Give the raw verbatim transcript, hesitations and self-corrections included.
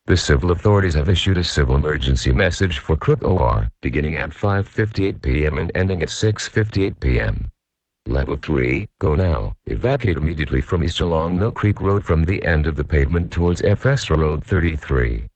The civil authorities have issued a civil emergency message for Crook O R, beginning at five fifty-eight p m and ending at six fifty-eight p m Level three, go now. Evacuate immediately from east along Mill Creek Road from the end of the pavement towards F S Road thirty-three.